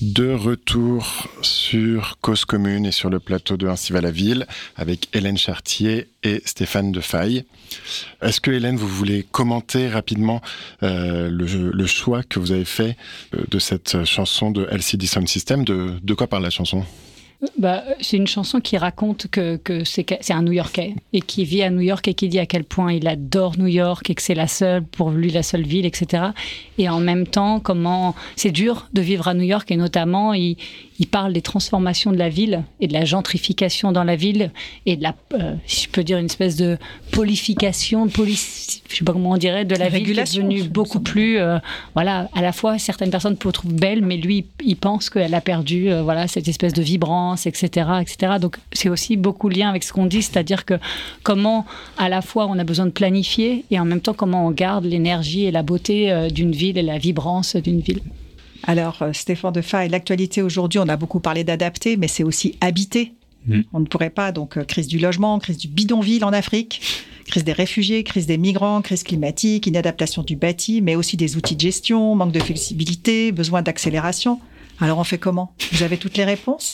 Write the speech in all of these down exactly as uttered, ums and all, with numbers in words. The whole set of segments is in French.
De retour sur Cause Commune et sur le plateau de Ainsi va la ville avec Hélène Chartier et Stéphane Defaille. Est-ce que Hélène, vous voulez commenter rapidement euh, le, le choix que vous avez fait euh, de cette chanson de L C D Sound System? De, de quoi parle la chanson? Bah, c'est une chanson qui raconte que, que c'est, c'est un New-Yorkais et qui vit à New York et qui dit à quel point il adore New York et que c'est la seule, pour lui, la seule ville, et cetera. Et en même temps, comment c'est dur de vivre à New York et notamment, il, il parle des transformations de la ville et de la gentrification dans la ville et de la, euh, si je peux dire, une espèce de polification, de police, je sais pas comment on dirait, de la, la ville qui est devenue beaucoup plus, euh, voilà, à la fois certaines personnes le trouvent belle, mais lui, il pense qu'elle a perdu, euh, voilà, cette espèce de vibrance, et cetera, et cetera. Donc c'est aussi beaucoup lien avec ce qu'on dit, c'est-à-dire que comment à la fois on a besoin de planifier et en même temps comment on garde l'énergie et la beauté euh, d'une ville et la vibrance d'une ville. Alors Stéphane Defaille, l'actualité aujourd'hui, on a beaucoup parlé d'adapter, mais c'est aussi habiter. Mmh. On ne pourrait pas, donc euh, crise du logement, crise du bidonville en Afrique, crise des réfugiés, crise des migrants, crise climatique, inadaptation du bâti, mais aussi des outils de gestion, manque de flexibilité, besoin d'accélération. Alors on fait comment? Vous avez toutes les réponses?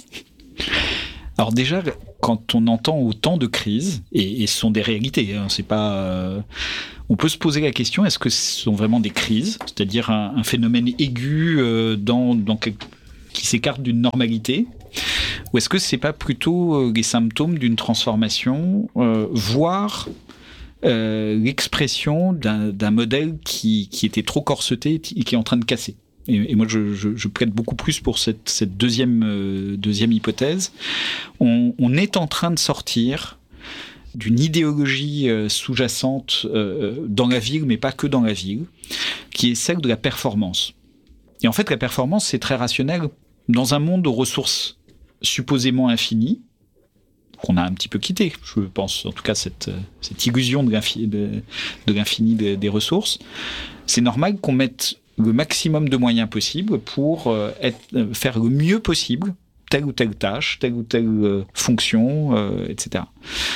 Alors déjà, quand on entend autant de crises, et, et ce sont des réalités, hein, c'est pas, euh, on peut se poser la question, est-ce que ce sont vraiment des crises, c'est-à-dire un, un phénomène aigu euh, dans, dans, qui s'écarte d'une normalité, ou est-ce que c'est pas plutôt euh, les symptômes d'une transformation, euh, voire euh, l'expression d'un, d'un modèle qui, qui était trop corseté et qui est en train de casser? Et, et moi, je, je, je plaide beaucoup plus pour cette, cette deuxième, euh, deuxième hypothèse. On, on est en train de sortir d'une idéologie euh, sous-jacente euh, dans la ville, mais pas que dans la ville, qui est celle de la performance. Et en fait, la performance, c'est très rationnel. Dans un monde aux ressources supposément infinies, qu'on a un petit peu quitté, je pense, en tout cas, cette, cette illusion de, l'infi, de, de l'infini des, des ressources, c'est normal qu'on mette le maximum de moyens possibles pour euh, être, euh, faire le mieux possible telle ou telle tâche, telle ou telle euh, fonction, euh, et cetera.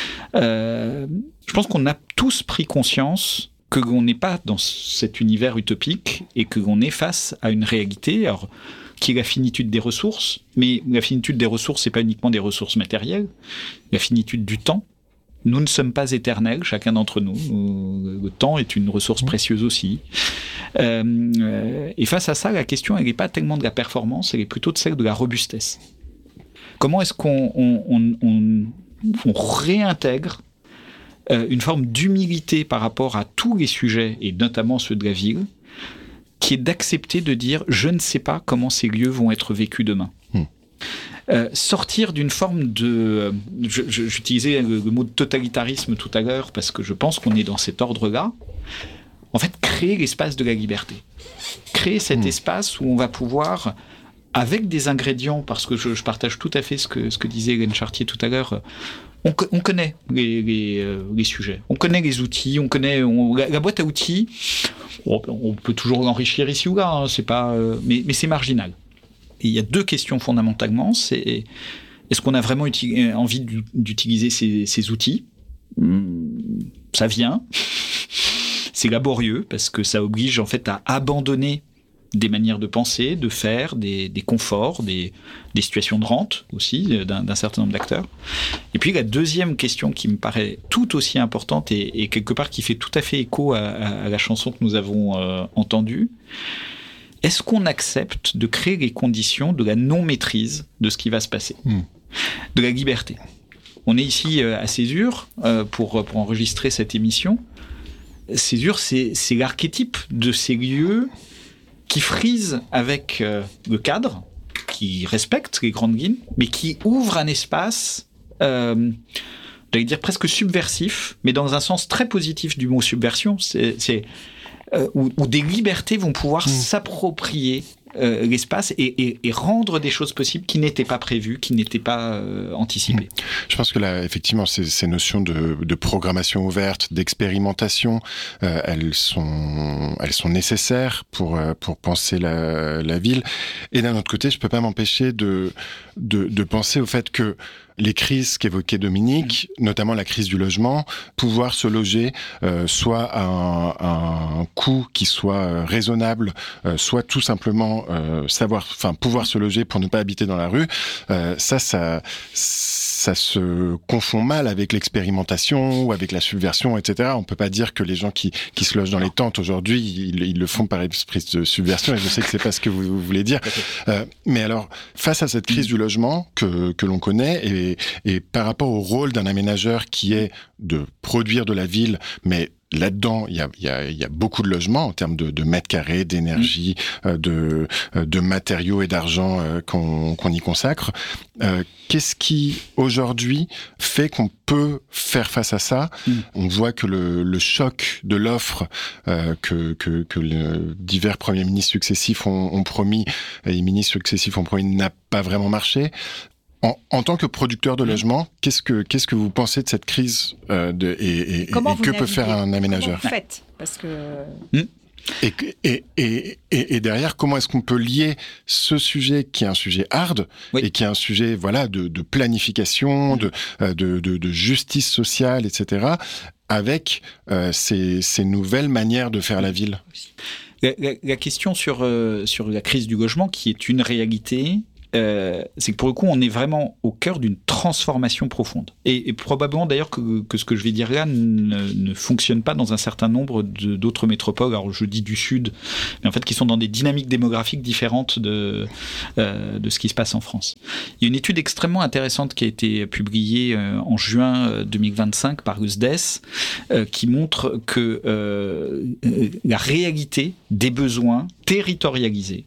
Euh, je pense qu'on a tous pris conscience que l'on n'est pas dans cet univers utopique et que l'on est face à une réalité, alors, qui est la finitude des ressources, mais la finitude des ressources, c'est pas uniquement des ressources matérielles, la finitude du temps. Nous ne sommes pas éternels, chacun d'entre nous. Le temps est une ressource précieuse aussi. Euh, et face à ça, la question, elle n'est pas tellement de la performance, elle est plutôt de celle de la robustesse. Comment est-ce qu'on on, on, on, on réintègre euh, une forme d'humilité par rapport à tous les sujets, et notamment ceux de la ville, qui est d'accepter de dire « je ne sais pas comment ces lieux vont être vécus demain ». Euh, sortir d'une forme de... Je, je, j'utilisais le, le mot de totalitarisme tout à l'heure parce que je pense qu'on est dans cet ordre-là. En fait, créer l'espace de la liberté. Créer cet mmh. espace où on va pouvoir, avec des ingrédients, parce que je, je partage tout à fait ce que, ce que disait Hélène Chartier tout à l'heure, on, on connaît les, les, euh, les sujets, on connaît les outils, on connaît on, la, la boîte à outils, on, on peut toujours l'enrichir ici ou là, hein, c'est pas, euh, mais, mais c'est marginal. Et il y a deux questions fondamentalement, c'est est-ce qu'on a vraiment uti- envie d'utiliser ces, ces outils ? Ça vient, c'est laborieux parce que ça oblige en fait à abandonner des manières de penser, de faire, des, des conforts, des, des situations de rente aussi d'un, d'un certain nombre d'acteurs. Et puis la deuxième question qui me paraît tout aussi importante et, et quelque part qui fait tout à fait écho à, à, à la chanson que nous avons euh, entendue, est-ce qu'on accepte de créer les conditions de la non-maîtrise de ce qui va se passer, mmh. de la liberté? On est ici à Césure euh, pour, pour enregistrer cette émission. Césure, c'est, c'est l'archétype de ces lieux qui frisent avec euh, le cadre, qui respectent les grandes lignes, mais qui ouvrent un espace, euh, j'allais dire presque subversif, mais dans un sens très positif du mot subversion. C'est... c'est Euh, où, où des libertés vont pouvoir mmh. s'approprier euh, l'espace et, et, et rendre des choses possibles qui n'étaient pas prévues, qui n'étaient pas euh, anticipées. Mmh. Je pense que là, effectivement, ces, ces notions de, de programmation ouverte, d'expérimentation, euh, elles sont, elles sont nécessaires pour pour penser la, la ville. Et d'un autre côté, je peux pas m'empêcher de de, de penser au fait que les crises qu'évoquait Dominique, mmh. notamment la crise du logement, pouvoir se loger euh, soit à un, à un coût qui soit raisonnable, euh, soit tout simplement euh, savoir, enfin pouvoir se loger pour ne pas habiter dans la rue, euh, ça, ça, ça se confond mal avec l'expérimentation ou avec la subversion, et cetera. On peut pas dire que les gens qui, qui se logent dans les tentes aujourd'hui, ils, ils le font par esprit de subversion, et je sais que c'est pas ce que vous, vous voulez dire. Euh, mais alors, face à cette crise du logement que, que l'on connaît, et, et par rapport au rôle d'un aménageur qui est de produire de la ville, mais là-dedans, il y a, il y a, il y a beaucoup de logements en termes de, de mètres carrés, d'énergie, mmh. euh, de, de matériaux et d'argent euh, qu'on, qu'on y consacre. Euh, qu'est-ce qui, aujourd'hui, fait qu'on peut faire face à ça ? mmh. On voit que le, le choc de l'offre euh, que, que, que les divers premiers ministres successifs ont, ont promis, et les ministres successifs ont promis, n'a pas vraiment marché. En, en tant que producteur de logement, qu'est-ce que, qu'est-ce que vous pensez de cette crise euh, de, et, et, et que peut faire un aménageur ? Comment vous faites ? Parce que... Mmh. Et, et, et, et, et derrière, comment est-ce qu'on peut lier ce sujet qui est un sujet hard oui. et qui est un sujet voilà, de, de planification, de, de, de, de justice sociale, et cetera, avec euh, ces, ces nouvelles manières de faire la ville ? La, la, la question sur, euh, sur la crise du logement, qui est une réalité... Euh, c'est que pour le coup, on est vraiment au cœur d'une transformation profonde. Et, et probablement d'ailleurs que, que ce que je vais dire là ne, ne fonctionne pas dans un certain nombre de, d'autres métropoles. Alors je dis du Sud, mais en fait qui sont dans des dynamiques démographiques différentes de, euh, de ce qui se passe en France. Il y a une étude extrêmement intéressante qui a été publiée euh, en juin deux mille vingt-cinq par U S D E S euh, qui montre que euh, la réalité des besoins territorialisés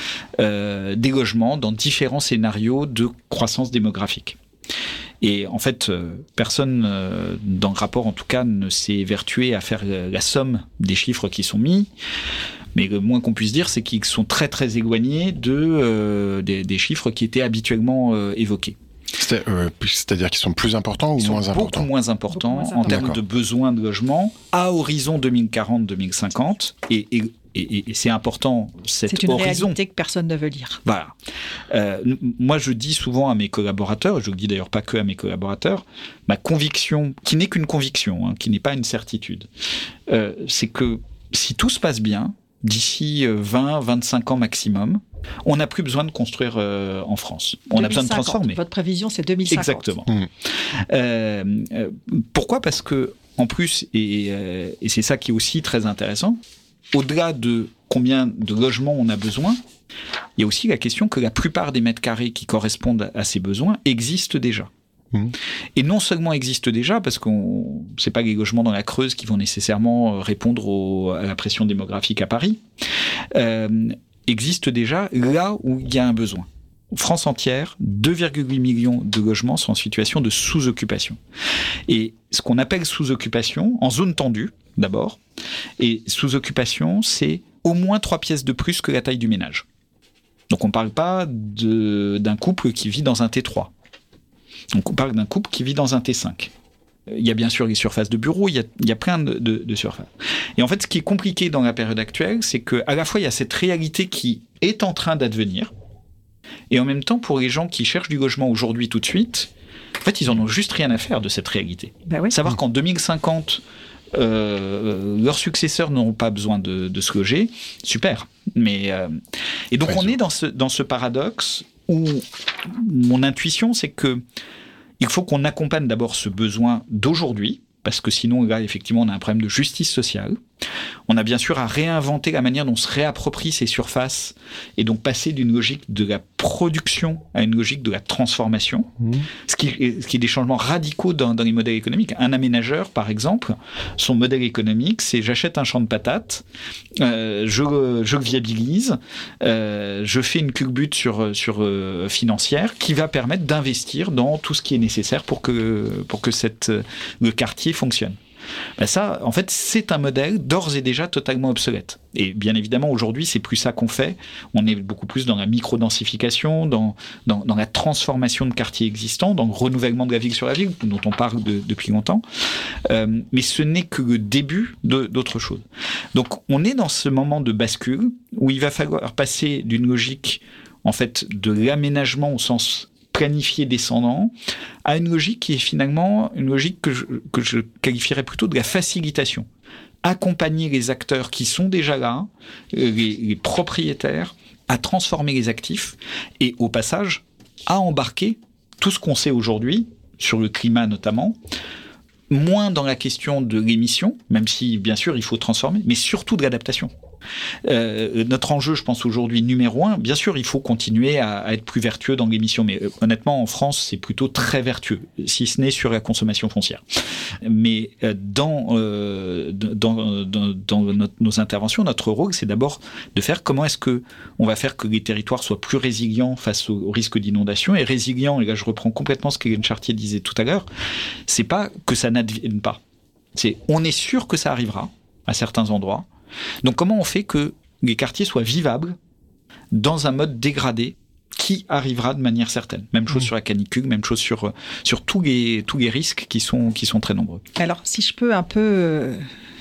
Euh, des logements dans différents scénarios de croissance démographique. Et en fait, euh, personne euh, dans le rapport, en tout cas, ne s'est évertué à faire euh, la somme des chiffres qui sont mis. Mais le moins qu'on puisse dire, c'est qu'ils sont très très éloignés de, euh, des, des chiffres qui étaient habituellement euh, évoqués. C'est, euh, c'est-à-dire qu'ils sont plus importants ou Ils sont moins importants ? Beaucoup moins importants beaucoup moins en termes D'accord. de besoins de logement à horizon deux mille quarante deux mille cinquante. Et, et Et, et c'est important, cet c'est une horizon. réalité que personne ne veut lire. Voilà. Euh, moi, je dis souvent à mes collaborateurs, je ne le dis d'ailleurs pas que à mes collaborateurs, ma conviction, qui n'est qu'une conviction, hein, qui n'est pas une certitude, euh, c'est que si tout se passe bien, d'ici vingt à vingt-cinq ans maximum, on n'a plus besoin de construire euh, en France. On a besoin de transformer. Votre prévision, c'est deux mille cinquante. Exactement. Mmh. Euh, euh, pourquoi ? Parce que, en plus, et, euh, et c'est ça qui est aussi très intéressant, au-delà de combien de logements on a besoin, il y a aussi la question que la plupart des mètres carrés qui correspondent à ces besoins existent déjà. Mmh. Et non seulement existent déjà, parce que ce n'est pas les logements dans la Creuse qui vont nécessairement répondre au, à la pression démographique à Paris, euh, existent déjà là où il y a un besoin. France entière, deux virgule huit millions de logements sont en situation de sous-occupation. Et ce qu'on appelle sous-occupation, en zone tendue, d'abord, et sous-occupation, c'est au moins trois pièces de plus que la taille du ménage. Donc on ne parle pas de, d'un couple qui vit dans un T trois. Donc on parle d'un couple qui vit dans un T cinq. Il y a bien sûr les surfaces de bureaux, il y a, il y a plein de, de, de surfaces. Et en fait, ce qui est compliqué dans la période actuelle, c'est qu'à la fois, il y a cette réalité qui est en train d'advenir, et en même temps, pour les gens qui cherchent du logement aujourd'hui tout de suite, en fait, ils en ont juste rien à faire de cette réalité. Ben oui. Savoir qu'en deux mille cinquante, euh, leurs successeurs n'auront pas besoin de, de se loger, super. Mais, euh, et donc, ouais, on est dans ce, dans ce paradoxe où mon intuition, c'est que il faut qu'on accompagne d'abord ce besoin d'aujourd'hui, parce que sinon, là, effectivement, on a un problème de justice sociale. On a bien sûr à réinventer la manière dont on se réapproprie ces surfaces et donc passer d'une logique de la production à une logique de la transformation, mmh. ce, qui est, ce qui est des changements radicaux dans, dans les modèles économiques. Un aménageur, par exemple, son modèle économique, c'est j'achète un champ de patates, euh, je, je le viabilise, euh, je fais une culbute sur, sur, euh, financière qui va permettre d'investir dans tout ce qui est nécessaire pour que, pour que cette, le quartier fonctionne. Ben ça, en fait, c'est un modèle d'ores et déjà totalement obsolète. Et bien évidemment, aujourd'hui, c'est plus ça qu'on fait. On est beaucoup plus dans la micro-densification, dans, dans, dans la transformation de quartiers existants, dans le renouvellement de la ville sur la ville, dont on parle de, depuis longtemps. Euh, mais ce n'est que le début de, d'autre chose. Donc, on est dans ce moment de bascule où il va falloir passer d'une logique, en fait, de l'aménagement au sens planifié descendant, à une logique qui est finalement une logique que je, que je qualifierais plutôt de la facilitation. Accompagner les acteurs qui sont déjà là, les, les propriétaires, à transformer les actifs et au passage à embarquer tout ce qu'on sait aujourd'hui, sur le climat notamment, moins dans la question de l'émission, même si bien sûr il faut transformer, mais surtout de l'adaptation. Euh, notre enjeu, je pense aujourd'hui numéro un, bien sûr, il faut continuer à, à être plus vertueux dans l'émission, mais euh, honnêtement, en France, c'est plutôt très vertueux, si ce n'est sur la consommation foncière. Mais euh, dans, euh, dans, dans, dans notre, nos interventions, notre rôle, c'est d'abord de faire comment est-ce que on va faire que les territoires soient plus résilients face au, au risque d'inondation. Et résilient, et là je reprends complètement ce qu'Hélène Chartier disait tout à l'heure, c'est pas que ça n'advienne pas. C'est on est sûr que ça arrivera à certains endroits. Donc comment on fait que les quartiers soient vivables dans un mode dégradé qui arrivera de manière certaine. Même chose mmh. sur la canicule, même chose sur, sur tous, les, tous les risques qui sont, qui sont très nombreux. Alors si je peux un peu euh,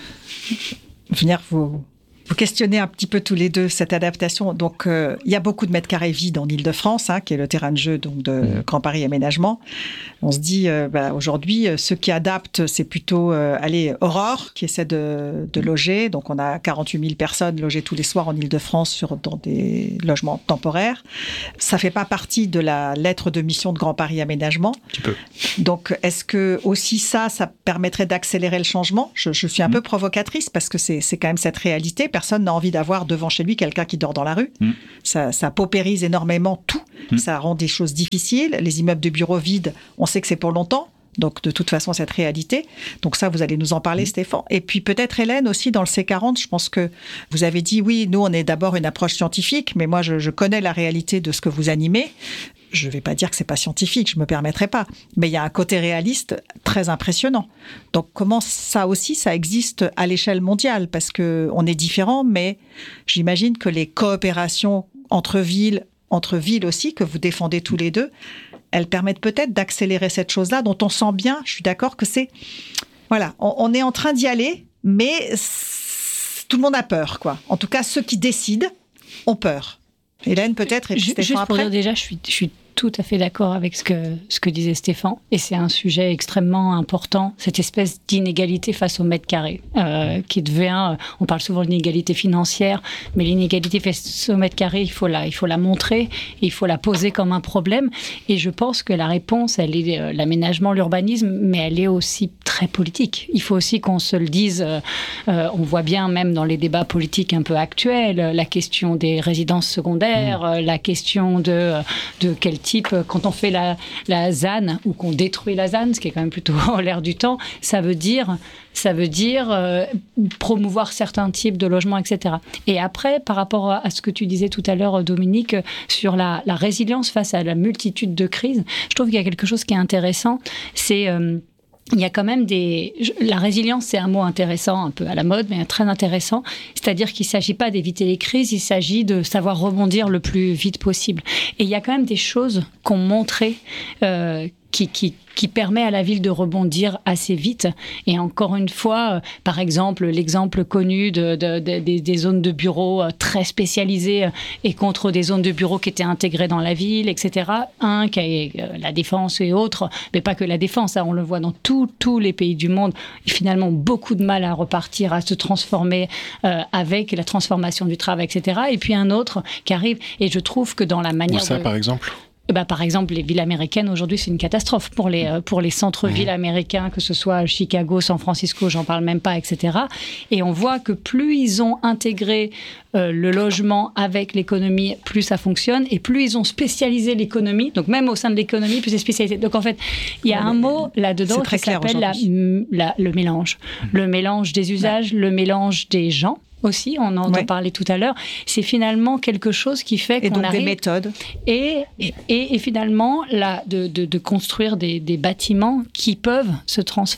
venir vous... Vous questionnez un petit peu tous les deux cette adaptation. Donc, euh, il y a beaucoup de mètres carrés vides en Île-de-France, hein, qui est le terrain de jeu donc, de mmh. Grand Paris Aménagement. On se dit, euh, bah, aujourd'hui, ceux qui adaptent, c'est plutôt, euh, allez, Aurore, qui essaie de, de loger. Donc, on a quarante-huit mille personnes logées tous les soirs en Île-de-France sur, dans des logements temporaires. Ça ne fait pas partie de la lettre de mission de Grand Paris Aménagement. Tu peux. Donc, est-ce que aussi ça, ça permettrait d'accélérer le changement ? je, je suis un mmh. peu provocatrice parce que c'est, c'est quand même cette réalité. Personne n'a envie d'avoir devant chez lui quelqu'un qui dort dans la rue. Mmh. Ça, ça paupérise énormément tout. Mmh. Ça rend des choses difficiles. Les immeubles de bureaux vides, on sait que c'est pour longtemps. Donc, de toute façon, cette réalité. Donc ça, vous allez nous en parler, mmh. Stéphane. Et puis peut-être, Hélène, aussi, dans le C quarante, je pense que vous avez dit, oui, nous, on est d'abord une approche scientifique, mais moi, je, je connais la réalité de ce que vous animez. Je ne vais pas dire que ce n'est pas scientifique, je ne me permettrai pas. Mais il y a un côté réaliste très impressionnant. Donc, comment ça aussi, ça existe à l'échelle mondiale ? Parce qu'on est différents, mais j'imagine que les coopérations entre villes, entre villes aussi, que vous défendez tous les deux, elles permettent peut-être d'accélérer cette chose-là, dont on sent bien, je suis d'accord, que c'est... Voilà, on, on est en train d'y aller, mais tout le monde a peur, quoi. En tout cas, ceux qui décident ont peur. Hélène, peut-être, et puis Stéphane Juste après. Pour dire déjà, je suis, je suis tout à fait d'accord avec ce que, ce que disait Stéphane. Et c'est un sujet extrêmement important, cette espèce d'inégalité face au mètre carré, euh, qui devient, on parle souvent d'inégalité financière, mais l'inégalité face au mètre carré, il faut la, il faut la montrer, et il faut la poser comme un problème. Et je pense que la réponse, elle est euh, l'aménagement, l'urbanisme, mais elle est aussi très politique. Il faut aussi qu'on se le dise, euh, euh, on voit bien même dans les débats politiques un peu actuels, la question des résidences secondaires, mmh. euh, la question de, de quel type, quand on fait la, la ZAN ou qu'on détruit la ZAN, ce qui est quand même plutôt en l'air du temps, ça veut dire, ça veut dire euh, promouvoir certains types de logements, et cetera. Et après, par rapport à ce que tu disais tout à l'heure, Dominique, sur la, la résilience face à la multitude de crises, je trouve qu'il y a quelque chose qui est intéressant, c'est... Euh, il y a quand même des... La résilience, c'est un mot intéressant, un peu à la mode, mais très intéressant. C'est-à-dire qu'il ne s'agit pas d'éviter les crises, il s'agit de savoir rebondir le plus vite possible. Et il y a quand même des choses qu'on montrait euh, qui, qui, qui permet à la ville de rebondir assez vite. Et encore une fois, euh, par exemple, l'exemple connu de, de, de, de, des zones de bureaux euh, très spécialisées euh, et contre des zones de bureaux qui étaient intégrées dans la ville, et cetera. Un, qui est euh, la Défense et autres, mais pas que la Défense, hein, on le voit dans tous tous les pays du monde, finalement beaucoup de mal à repartir, à se transformer euh, avec la transformation du travail, et cetera. Et puis un autre qui arrive, et je trouve que dans la manière... Où ça, de... par exemple ? Bah, par exemple, les villes américaines, aujourd'hui, c'est une catastrophe pour les, euh, pour les centres-villes mmh. américains, que ce soit Chicago, San Francisco, j'en parle même pas, et cetera. Et on voit que plus ils ont intégré euh, le logement avec l'économie, plus ça fonctionne, et plus ils ont spécialisé l'économie, donc même au sein de l'économie, plus c'est spécialisé. Donc en fait, il y a ouais, un mot là-dedans qui s'appelle la, la, le mélange. Mmh. Le mélange des usages, ouais. le mélange des gens. Aussi, on en ouais. parlait tout à l'heure, c'est finalement quelque chose qui fait qu'on et donc arrive... des méthodes. Et, et, et, et finalement, là, de, de, de construire des, des bâtiments qui peuvent se transformer.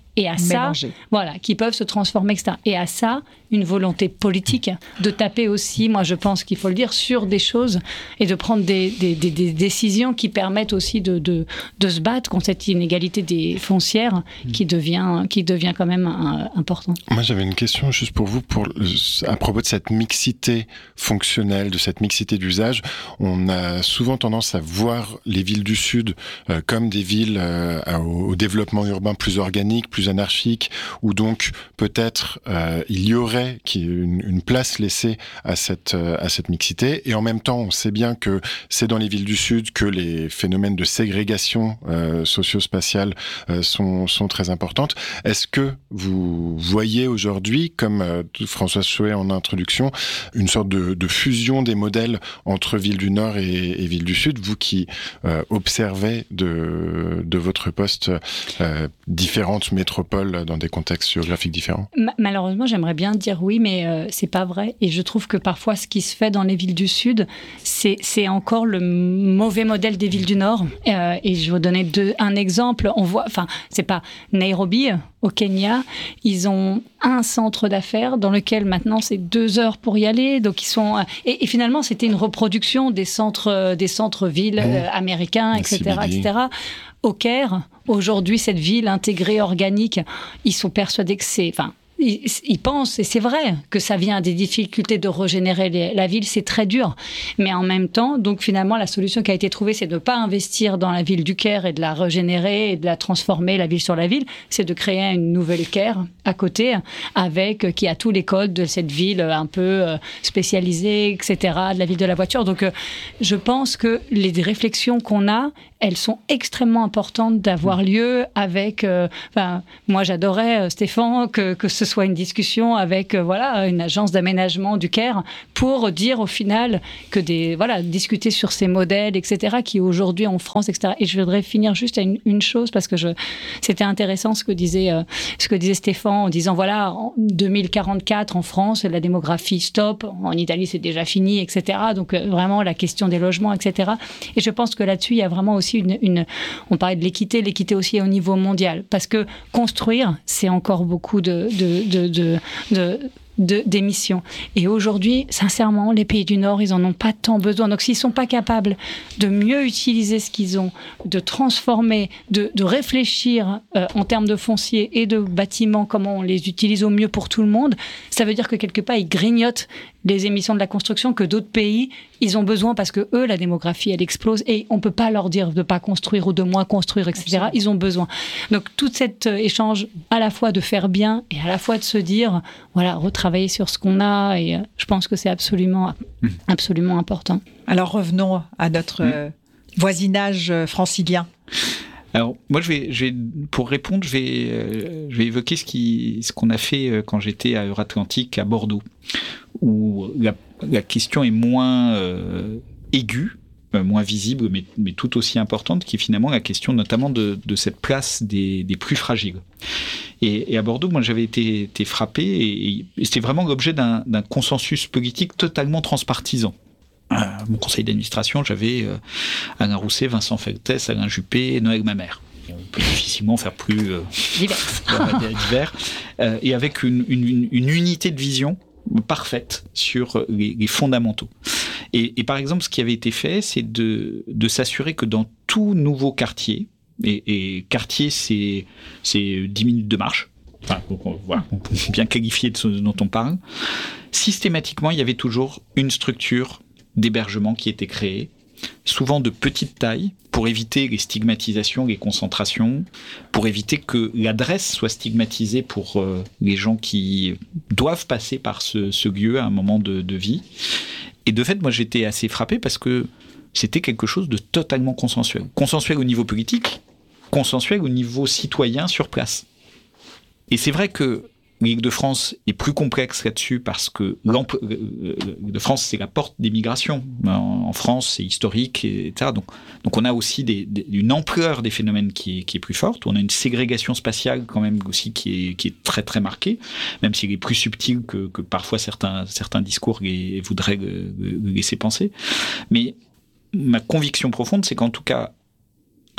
Et à Mélanger. ça, voilà, qui peuvent se transformer, et cetera. Et à ça, une volonté politique de taper aussi, moi je pense qu'il faut le dire, sur des choses et de prendre des, des, des, des décisions qui permettent aussi de, de, de se battre contre cette inégalité des foncières qui devient, qui devient quand même un, important. Moi j'avais une question juste pour vous, pour, à propos de cette mixité fonctionnelle, de cette mixité d'usage. On a souvent tendance à voir les villes du Sud euh, comme des villes euh, au, au développement urbain plus organique, plus anarchique, où donc peut-être euh, il y aurait une, une place laissée à cette, euh, à cette mixité. Et en même temps, on sait bien que c'est dans les villes du Sud que les phénomènes de ségrégation euh, socio-spatiale euh, sont, sont très importantes. Est-ce que vous voyez aujourd'hui, comme euh, Françoise Choët en introduction, une sorte de, de fusion des modèles entre villes du Nord et, et villes du Sud, vous qui euh, observez de, de votre poste euh, différentes métropoles dans des contextes géographiques différents? Malheureusement, j'aimerais bien dire oui, mais euh, c'est pas vrai. Et je trouve que parfois, ce qui se fait dans les villes du Sud, c'est, c'est encore le mauvais modèle des villes du Nord. Euh, et je vais vous donner deux, un exemple. On voit, enfin, c'est pas Nairobi, au Kenya, ils ont un centre d'affaires dans lequel maintenant c'est deux heures pour y aller. Donc ils sont et, et finalement c'était une reproduction des centres des centres-villes mmh. euh, américains, et cetera, et cetera. Au Caire, aujourd'hui, cette ville intégrée, organique, ils sont persuadés que c'est... Enfin, ils, ils pensent, et c'est vrai, que ça vient des difficultés de régénérer les, la ville, c'est très dur. Mais en même temps, donc finalement, la solution qui a été trouvée, c'est de ne pas investir dans la ville du Caire et de la régénérer et de la transformer, la ville sur la ville, c'est de créer une nouvelle Caire à côté, avec, qui a tous les codes de cette ville un peu spécialisée, et cetera, de la ville de la voiture. Donc, je pense que les réflexions qu'on a, elles sont extrêmement importantes d'avoir lieu avec... Euh, enfin, moi, j'adorais, euh, Stéphane, que, que ce soit une discussion avec euh, voilà, une agence d'aménagement du Caire pour dire au final que des... Voilà, discuter sur ces modèles, et cetera, qui aujourd'hui en France, et cetera. Et je voudrais finir juste à une, une chose, parce que je, c'était intéressant ce que, disait, euh, ce que disait Stéphane en disant, voilà, en deux mille quarante-quatre, en France, la démographie stop. En Italie, c'est déjà fini, et cetera. Donc, euh, vraiment, la question des logements, et cetera. Et je pense que là-dessus, il y a vraiment aussi Une, une, on parlait de l'équité, l'équité aussi au niveau mondial. Parce que construire, c'est encore beaucoup de, de, de, de, de De, d'émissions. Et aujourd'hui, sincèrement, les pays du Nord, ils n'en ont pas tant besoin. Donc, s'ils ne sont pas capables de mieux utiliser ce qu'ils ont, de transformer, de, de réfléchir euh, en termes de foncier et de bâtiments, comment on les utilise au mieux pour tout le monde, ça veut dire que quelque part, ils grignotent les émissions de la construction que d'autres pays, ils ont besoin parce que eux, la démographie, elle explose et on ne peut pas leur dire de ne pas construire ou de moins construire, et cetera. Absolument. Ils ont besoin. Donc, tout cet euh, échange, à la fois de faire bien et à la fois de se dire, voilà, retravailler sur ce qu'on a, et euh, je pense que c'est absolument, absolument important. Alors, revenons à notre euh, voisinage francilien. Alors, moi, je vais, je vais, pour répondre, je vais, euh, je vais évoquer ce, qui, ce qu'on a fait quand j'étais à Euratlantique, à Bordeaux, où la, la question est moins euh, aiguë, euh, moins visible, mais, mais tout aussi importante, qui est finalement la question notamment de, de cette place des, des plus fragiles. Et, et à Bordeaux, moi, j'avais été, été frappé, et, et c'était vraiment l'objet d'un, d'un consensus politique totalement transpartisan. À mon conseil d'administration, j'avais euh, Alain Rousset, Vincent Feltès, Alain Juppé, Noël Mamère. On peut difficilement faire plus euh, divers, divers euh, et avec une, une, une unité de vision parfaite sur les, les fondamentaux. Et, et par exemple, ce qui avait été fait, c'est de, de s'assurer que dans tout nouveau quartier, et, et quartier, c'est, c'est dix minutes de marche, enfin, on, voilà, on peut bien qualifier de ce dont on parle, systématiquement, il y avait toujours une structure d'hébergement qui était créée, souvent de petite taille, pour éviter les stigmatisations, les concentrations, pour éviter que l'adresse soit stigmatisée pour euh, les gens qui doivent passer par ce, ce lieu à un moment de, de vie. Et de fait, moi, j'étais assez frappé parce que c'était quelque chose de totalement consensuel. Consensuel au niveau politique, consensuel au niveau citoyen sur place. Et c'est vrai que l'Île-de-France est plus complexe là-dessus parce que l'Île-de-France, c'est la porte des migrations. En France, c'est historique, et cetera. Donc, donc on a aussi des, des, une ampleur des phénomènes qui est, qui est plus forte. On a une ségrégation spatiale quand même aussi qui est, qui est très très marquée, même s'il est plus subtil que, que parfois certains, certains discours les, voudraient le, le laisser penser. Mais ma conviction profonde, c'est qu'en tout cas,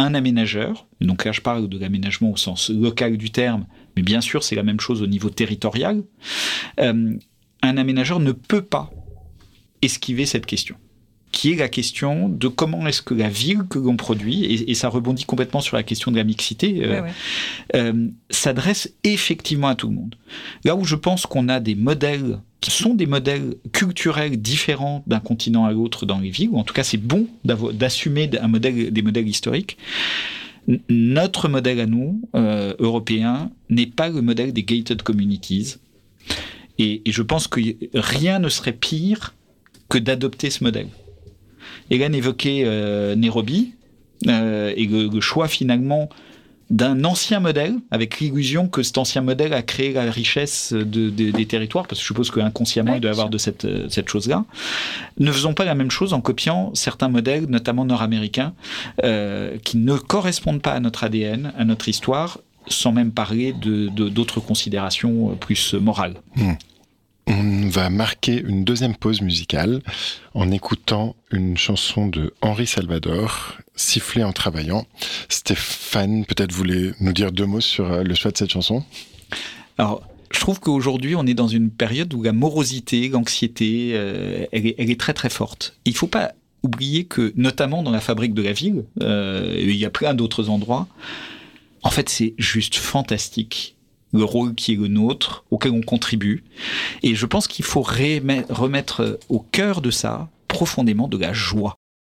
un aménageur, donc là je parle de l'aménagement au sens local du terme, mais bien sûr c'est la même chose au niveau territorial, euh, un aménageur ne peut pas esquiver cette question, qui est la question de comment est-ce que la ville que l'on produit, et, et ça rebondit complètement sur la question de la mixité, euh, ouais, ouais. Euh, s'adresse effectivement à tout le monde. Là où je pense qu'on a des modèles qui sont des modèles culturels différents d'un continent à l'autre dans les villes, ou en tout cas c'est bon d'assumer un modèle, des modèles historiques, notre modèle à nous, euh, européens, n'est pas le modèle des gated communities. Et, et je pense que rien ne serait pire que d'adopter ce modèle. Hélène évoquait euh, Nairobi euh, et le, le choix finalement d'un ancien modèle, avec l'illusion que cet ancien modèle a créé la richesse de, de, des territoires, parce que je suppose qu'inconsciemment, ouais, il doit y avoir de cette, cette chose-là. Ne faisons pas la même chose en copiant certains modèles, notamment nord-américains, euh, qui ne correspondent pas à notre A D N, à notre histoire, sans même parler de, de, d'autres considérations plus morales. Mmh. On va marquer une deuxième pause musicale en écoutant une chanson de Henri Salvador, Siffler en travaillant. Stéphane, peut-être voulez nous dire deux mots sur le choix de cette chanson ? Alors, je trouve qu'aujourd'hui, on est dans une période où la morosité, l'anxiété, euh, elle, est, elle est très très forte. Il ne faut pas oublier que, notamment dans la fabrique de la ville, euh, il y a plein d'autres endroits, en fait, c'est juste fantastique. Le rôle qui est le nôtre, auquel on contribue. Et je pense qu'il faut remettre au cœur de ça, profondément, de la joie.